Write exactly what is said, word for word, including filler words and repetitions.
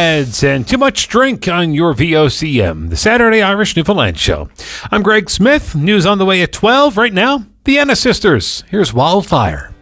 meds and too much drink on your V O C M, the Saturday Irish Newfoundland Show. I'm Greg Smith. News on the way at twelve. Right now, the Anna Sisters. Here's Wildfire.